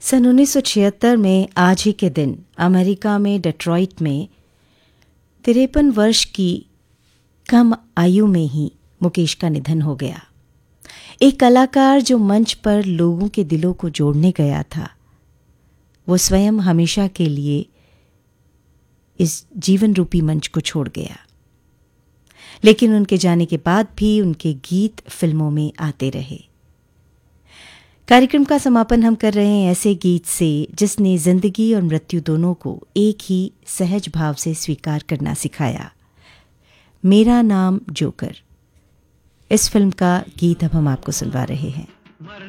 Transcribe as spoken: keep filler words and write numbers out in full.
सन उन्नीस सौ छिहत्तर में आज ही के दिन अमेरिका में डेट्रॉइट में तिरपन वर्ष की कम आयु में ही मुकेश का निधन हो गया। एक कलाकार जो मंच पर लोगों के दिलों को जोड़ने गया था, वो स्वयं हमेशा के लिए इस जीवन रूपी मंच को छोड़ गया। लेकिन उनके जाने के बाद भी उनके गीत फिल्मों में आते रहे। कार्यक्रम का समापन हम कर रहे हैं ऐसे गीत से जिसने जिंदगी और मृत्यु दोनों को एक ही सहज भाव से स्वीकार करना सिखाया। मेरा नाम जोकर, इस फिल्म का गीत अब हम आपको सुनवा रहे हैं।